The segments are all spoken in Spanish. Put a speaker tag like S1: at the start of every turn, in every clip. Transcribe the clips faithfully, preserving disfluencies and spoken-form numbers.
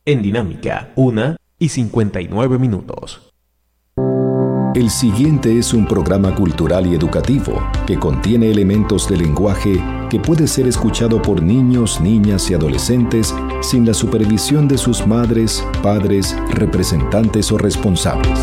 S1: En Dinámica, una y cincuenta y nueve minutos.
S2: El siguiente es un programa cultural y educativo que contiene elementos de lenguaje que puede ser escuchado por niños, niñas y adolescentes sin la supervisión de sus madres, padres, representantes o responsables.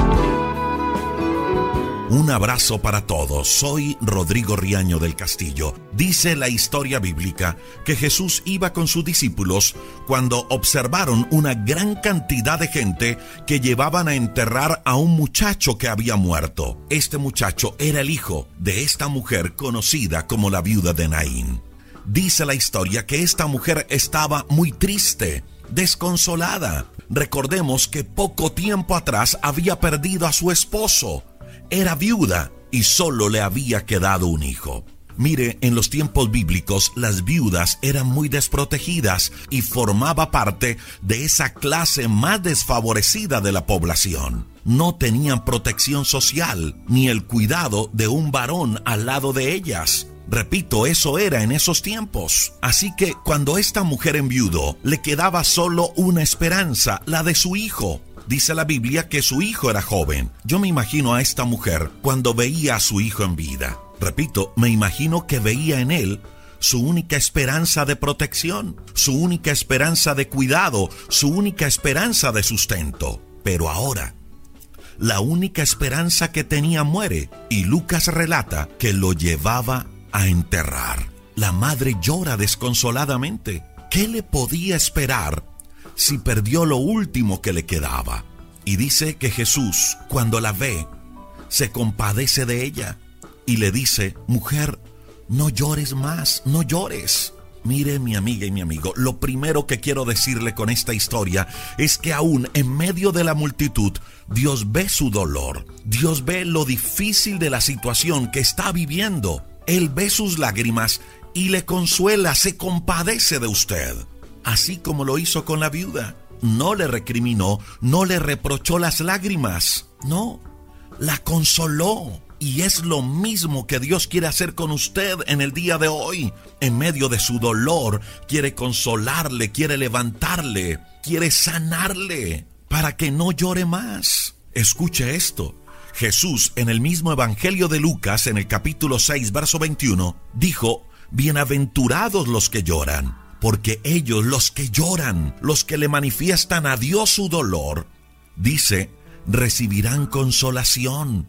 S3: Un abrazo para todos. Soy Rodrigo Riaño del Castillo. Dice la historia bíblica que Jesús iba con sus discípulos cuando observaron una gran cantidad de gente que llevaban a enterrar a un muchacho que había muerto. Este muchacho era el hijo de esta mujer conocida como la viuda de Naín. Dice la historia que esta mujer estaba muy triste, desconsolada. Recordemos que poco tiempo atrás había perdido a su esposo. Era viuda y solo le había quedado un hijo. Mire, en los tiempos bíblicos las viudas eran muy desprotegidas y formaba parte de esa clase más desfavorecida de la población. No tenían protección social ni el cuidado de un varón al lado de ellas. Repito, eso era en esos tiempos. Así que cuando esta mujer enviudó, le quedaba solo una esperanza, la de su hijo. Dice la Biblia que su hijo era joven. Yo me imagino a esta mujer cuando veía a su hijo en vida. Repito, me imagino que veía en él su única esperanza de protección, su única esperanza de cuidado, su única esperanza de sustento. Pero ahora, la única esperanza que tenía muere, y Lucas relata que lo llevaba a enterrar. La madre llora desconsoladamente. ¿Qué le podía esperar si perdió lo último que le quedaba? Y dice que Jesús, cuando la ve, se compadece de ella y le dice: mujer, no llores más, no llores. Mire, mi amiga y mi amigo, lo primero que quiero decirle con esta historia es que aún en medio de la multitud, Dios ve su dolor. Dios ve lo difícil de la situación que está viviendo. Él ve sus lágrimas y le consuela, se compadece de usted. Así como lo hizo con la viuda. No le recriminó, no le reprochó las lágrimas. No, la consoló. Y es lo mismo que Dios quiere hacer con usted en el día de hoy. En medio de su dolor, quiere consolarle, quiere levantarle, quiere sanarle para que no llore más. Escuche esto. Jesús, en el mismo Evangelio de Lucas, en el capítulo seis, verso veintiuno, dijo: bienaventurados los que lloran, porque ellos, los que lloran, los que le manifiestan a Dios su dolor, dice, recibirán consolación,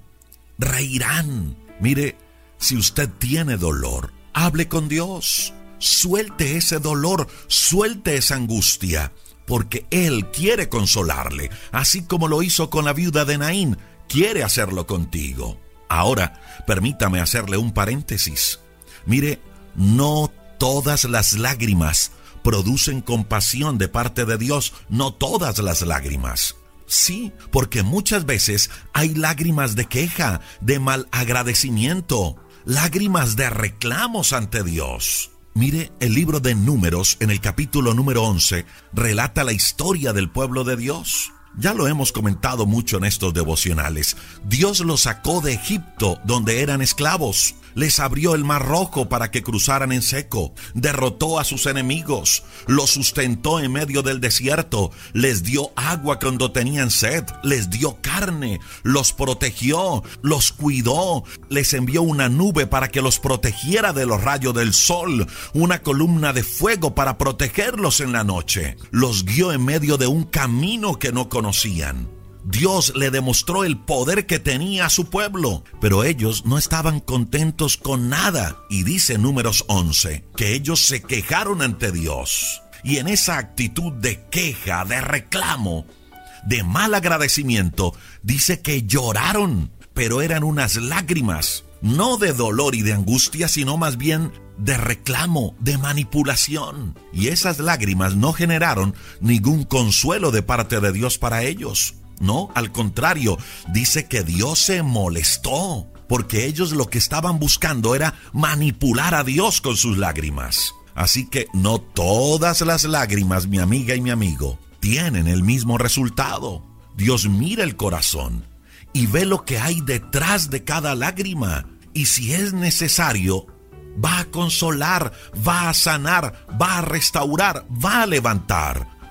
S3: reirán. Mire, si usted tiene dolor, hable con Dios, suelte ese dolor, suelte esa angustia, porque Él quiere consolarle, así como lo hizo con la viuda de Naín, quiere hacerlo contigo. Ahora, permítame hacerle un paréntesis. Mire, no todas las lágrimas producen compasión de parte de Dios. No todas las lágrimas. Sí, porque muchas veces hay lágrimas de queja, de malagradecimiento, lágrimas de reclamos ante Dios. Mire, el libro de Números, en el capítulo número once, relata la historia del pueblo de Dios. Ya lo hemos comentado mucho en estos devocionales. Dios los sacó de Egipto, donde eran esclavos. Les abrió el mar rojo para que cruzaran en seco. Derrotó a sus enemigos. Los sustentó en medio del desierto. Les dio agua cuando tenían sed. Les dio carne. Los protegió. Los cuidó. Les envió una nube para que los protegiera de los rayos del sol. Una columna de fuego para protegerlos en la noche. Los guió en medio de un camino que no conocían. Dios le demostró el poder que tenía a su pueblo, pero ellos no estaban contentos con nada. Y dice Números once que ellos se quejaron ante Dios. Y en esa actitud de queja, de reclamo, de mal agradecimiento, dice que lloraron, pero eran unas lágrimas, no de dolor y de angustia, sino más bien de reclamo, de manipulación. Y esas lágrimas no generaron ningún consuelo de parte de Dios para ellos. No, al contrario, dice que Dios se molestó, porque ellos lo que estaban buscando era manipular a Dios con sus lágrimas. Así que no todas las lágrimas, mi amiga y mi amigo, tienen el mismo resultado. Dios mira el corazón y ve lo que hay detrás de cada lágrima. Y si es necesario, va a consolar, va a sanar, va a restaurar, va a levantar,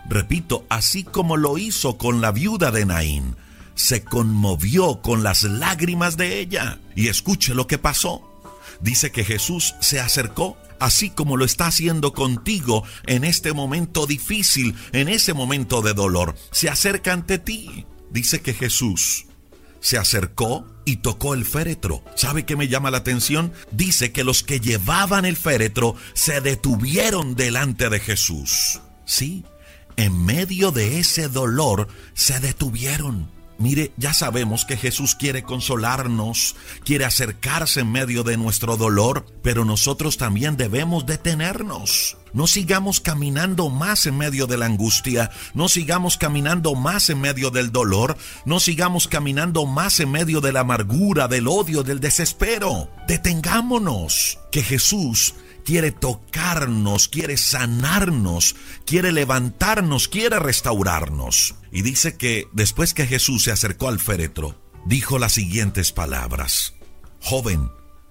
S3: Repito, así como lo hizo con la viuda de Naín, se conmovió con las lágrimas de ella. Y escuche lo que pasó. Dice que Jesús se acercó, así como lo está haciendo contigo en este momento difícil, en ese momento de dolor. Se acerca ante ti. Dice que Jesús se acercó y tocó el féretro. ¿Sabe qué me llama la atención? Dice que los que llevaban el féretro se detuvieron delante de Jesús. Sí, en medio de ese dolor se detuvieron. Mire, ya sabemos que Jesús quiere consolarnos, quiere acercarse en medio de nuestro dolor, pero nosotros también debemos detenernos. No sigamos caminando más en medio de la angustia, no sigamos caminando más en medio del dolor, no sigamos caminando más en medio de la amargura, del odio, del desespero. Detengámonos, que Jesús quiere tocarnos, quiere sanarnos, quiere levantarnos, quiere restaurarnos. Y dice que después que Jesús se acercó al féretro, dijo las siguientes palabras: joven,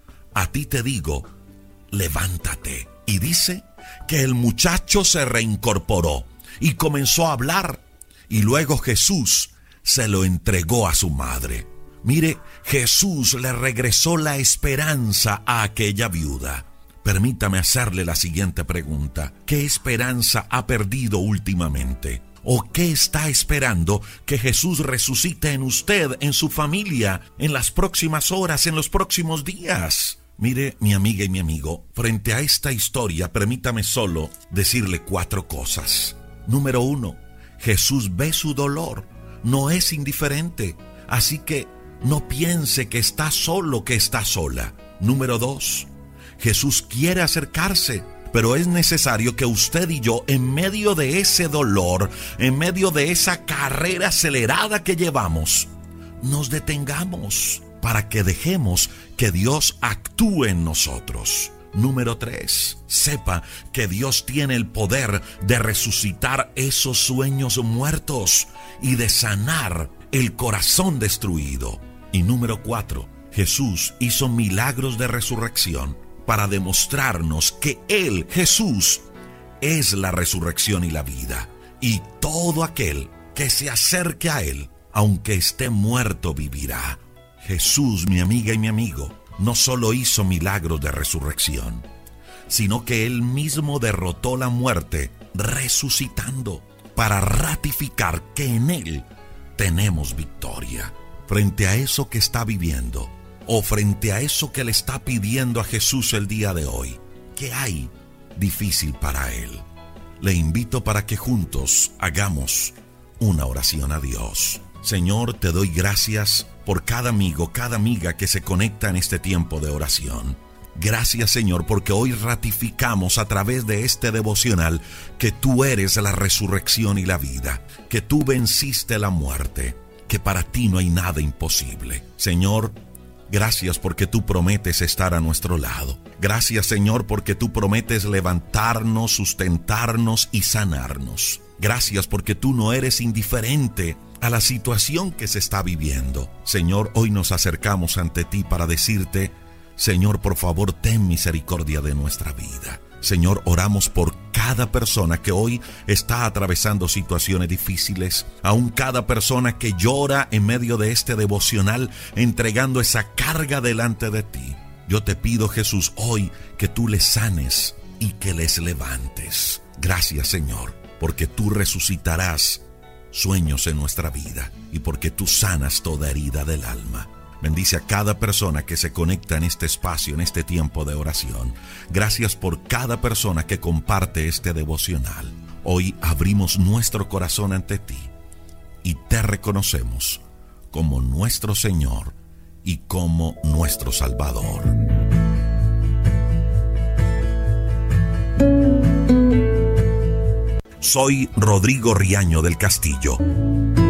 S3: a ti te digo, levántate. Y dice que el muchacho se reincorporó y comenzó a hablar. Y luego Jesús se lo entregó a su madre. Mire, Jesús le regresó la esperanza a aquella viuda. Permítame hacerle la siguiente pregunta. ¿Qué esperanza ha perdido últimamente? ¿O qué está esperando que Jesús resucite en usted, en su familia, en las próximas horas, en los próximos días? Mire, mi amiga y mi amigo, frente a esta historia, permítame solo decirle cuatro cosas. Número uno, Jesús ve su dolor, no es indiferente, así que no piense que está solo, que está sola. Número dos, Jesús quiere acercarse, pero es necesario que usted y yo, en medio de ese dolor, en medio de esa carrera acelerada que llevamos, nos detengamos para que dejemos que Dios actúe en nosotros. Número tres, sepa que Dios tiene el poder de resucitar esos sueños muertos y de sanar el corazón destruido. Y número cuatro, Jesús hizo milagros de resurrección para demostrarnos que Él, Jesús, es la resurrección y la vida. Y todo aquel que se acerque a Él, aunque esté muerto, vivirá. Jesús, mi amiga y mi amigo, no solo hizo milagros de resurrección, sino que Él mismo derrotó la muerte resucitando para ratificar que en Él tenemos victoria. Frente a eso que está viviendo, o frente a eso que le está pidiendo a Jesús el día de hoy, ¿qué hay difícil para Él? Le invito para que juntos hagamos una oración a Dios. Señor, te doy gracias por cada amigo, cada amiga que se conecta en este tiempo de oración. Gracias, Señor, porque hoy ratificamos a través de este devocional que tú eres la resurrección y la vida, que tú venciste la muerte, que para ti no hay nada imposible. Señor, gracias porque tú prometes estar a nuestro lado. Gracias, Señor, porque tú prometes levantarnos, sustentarnos y sanarnos. Gracias porque tú no eres indiferente a la situación que se está viviendo. Señor, hoy nos acercamos ante ti para decirte, Señor, por favor, ten misericordia de nuestra vida. Señor, oramos por cada persona que hoy está atravesando situaciones difíciles, aún cada persona que llora en medio de este devocional, entregando esa carga delante de ti. Yo te pido, Jesús, hoy que tú les sanes y que les levantes. Gracias, Señor, porque tú resucitarás sueños en nuestra vida y porque tú sanas toda herida del alma. Bendice a cada persona que se conecta en este espacio, en este tiempo de oración. Gracias por cada persona que comparte este devocional. Hoy abrimos nuestro corazón ante ti y te reconocemos como nuestro Señor y como nuestro Salvador. Soy Rodrigo Riaño del Castillo.